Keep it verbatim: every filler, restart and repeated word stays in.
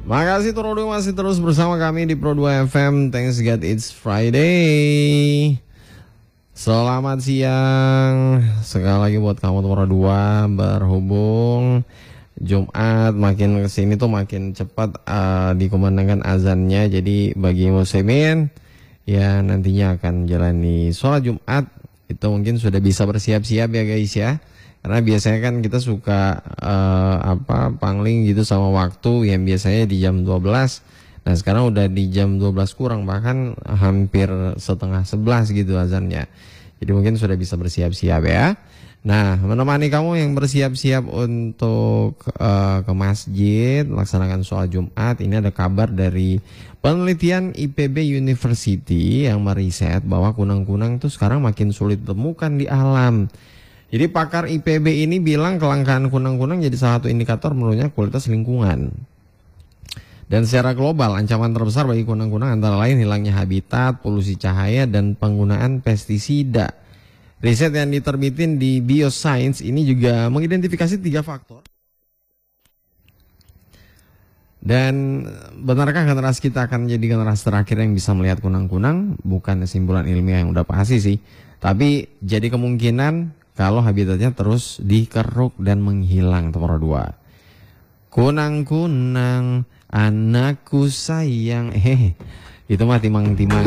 Makasih Pro dua masih terus bersama kami di Pro dua F M. Thanks God it's Friday. Selamat siang sekali lagi buat kamu Pro dua. Berhubung Jumat makin kesini tuh makin cepat uh, dikumandangkan azannya. Jadi bagi muslimin ya nantinya akan jalani sholat Jumat itu mungkin sudah bisa bersiap-siap ya guys ya. Karena biasanya kan kita suka uh, apa pangling gitu sama waktu yang biasanya di jam dua belas. Nah sekarang udah di jam dua belas kurang, bahkan hampir setengah sebelas gitu azannya. Jadi mungkin sudah bisa bersiap-siap ya. Nah menemani kamu yang bersiap-siap untuk uh, ke masjid melaksanakan sholat Jumat, ini ada kabar dari penelitian I P B University yang meriset bahwa kunang-kunang tuh sekarang makin sulit ditemukan di alam. Jadi pakar I P B ini bilang kelangkaan kunang-kunang jadi salah satu indikator menurutnya kualitas lingkungan. Dan secara global ancaman terbesar bagi kunang-kunang antara lain hilangnya habitat, polusi cahaya, dan penggunaan pestisida. Riset yang diterbitin di Bioscience ini juga mengidentifikasi tiga faktor. Dan benarkah generasi kita akan menjadi generasi terakhir yang bisa melihat kunang-kunang? Bukan kesimpulan ilmiah yang udah pasti sih. Tapi jadi kemungkinan kalau habitatnya terus dikeruk dan menghilang. Nomor dua, kunang-kunang anakku sayang, hehe, itu mah timang-timang.